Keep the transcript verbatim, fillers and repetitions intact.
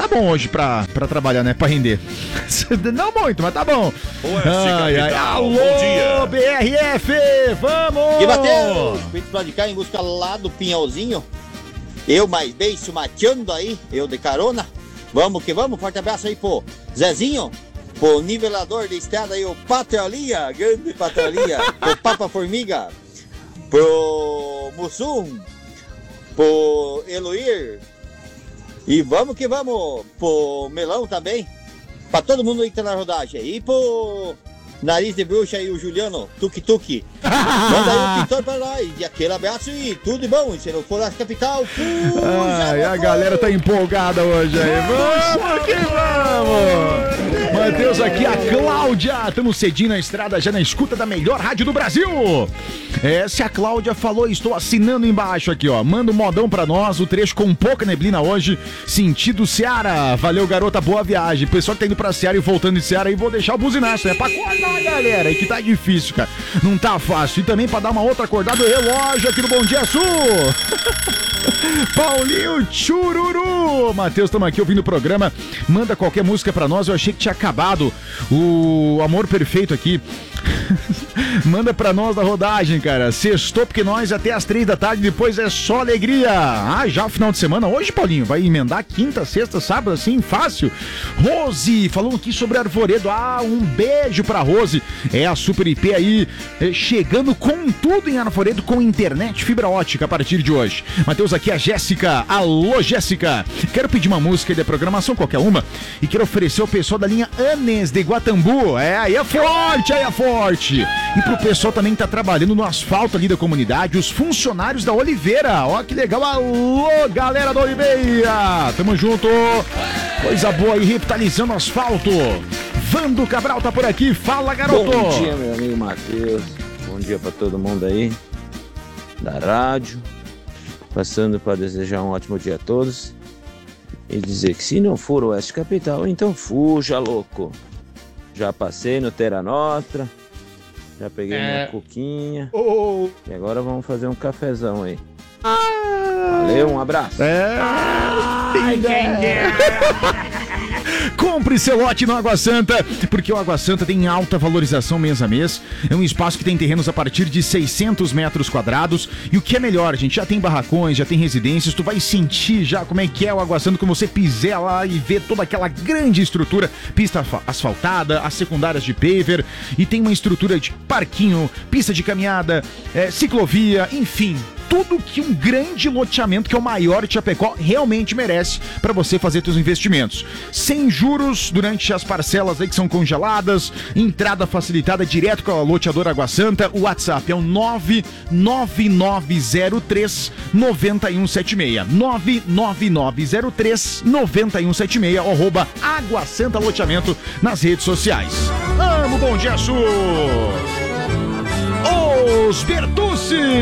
bom hoje pra, pra trabalhar, né? Pra render. Não muito, mas tá bom. Ai, ai, alô, bom dia. B R F, vamos! E Matheus, vim de cá em busca lá do Pinhalzinho. Eu mais bem, se mateando aí, eu de carona. Vamos que vamos, forte abraço aí pro Zezinho, pro nivelador de estrada aí, o Patrolinha, grande Patrolinha, pro Papa Formiga, pro Mussum, pro Eloir. E vamos que vamos, pro Melão também, pra todo mundo aí que tá na rodagem. E pro Nariz de Bruxa aí, o Juliano, Tuque Tuque. Manda aí um pintor pra nós. E aquele abraço e tudo de bom. E se não for a capital, Ai, a galera tá empolgada hoje aí. Vamos que vamos! Matheus aqui, a Cláudia. Estamos cedinho na estrada, já na escuta da melhor rádio do Brasil. Essa a Cláudia falou, estou assinando embaixo aqui, ó. Manda um modão pra nós, o trecho com pouca neblina hoje, sentido Ceará. Valeu, garota, boa viagem. Pessoal que tá indo pra Ceará e voltando de Ceará, aí vou deixar o buzinaço, é pra acordar, galera, que tá difícil, cara. Não tá fácil. E também pra dar uma outra acordada, o relógio aqui no Bom Dia Sul. Paulinho Chururu. Matheus, estamos aqui ouvindo o programa. Manda qualquer música pra nós. Eu achei que tinha acabado o Amor Perfeito aqui. Manda pra nós da rodagem, cara. Sextou porque nós até as três da tarde, depois é só alegria. Ah, já o final de semana hoje, Paulinho, vai emendar quinta, sexta, sábado, assim, fácil. Rose, falou aqui sobre Arvoredo. Ah, um beijo pra Rose. É a Super I P aí, chegando com tudo em Arvoredo, com internet, fibra ótica a partir de hoje. Matheus, aqui a Jéssica. Alô, Jéssica. Quero pedir uma música da programação, qualquer uma, e quero oferecer ao pessoal da linha Anes de Guatambu. É, aí é forte, aí é forte. E pro pessoal também que tá trabalhando no asfalto ali da comunidade, os funcionários da Oliveira. Ó, que legal. Alô, galera da Oliveira. Tamo junto. Coisa boa aí, revitalizando o asfalto. Vando Cabral tá por aqui. Fala, garoto. Bom dia, meu amigo Matheus. Bom dia pra todo mundo aí da rádio. Passando para desejar um ótimo dia a todos. E dizer que se não for o Oeste Capital, então fuja, louco. Já passei no Terra Nostra. Já peguei é... minha coquinha. Oh. E agora vamos fazer um cafezão aí. Ah. Valeu, um abraço. É. Ai, compre seu lote no Água Santa, porque o Água Santa tem alta valorização mês a mês. É um espaço que tem terrenos a partir de seiscentos metros quadrados. E o que é melhor, gente, já tem barracões, já tem residências. Tu vai sentir já como é que é o Água Santa quando você pisar lá e ver toda aquela grande estrutura. Pista asfaltada, as secundárias de paver. E tem uma estrutura de parquinho, pista de caminhada, é, ciclovia, enfim. Tudo que um grande loteamento, que é o maior de Chapecó, realmente merece para você fazer seus investimentos. Sem juros durante as parcelas aí que são congeladas, entrada facilitada direto com a loteadora Água Santa. O WhatsApp é o nove nove nove zero três nove um sete seis. nove nove nove zero três nove um sete seis, arroba Água Santa Loteamento nas redes sociais. Amo, Bom Dia Sul! Os Bertucci!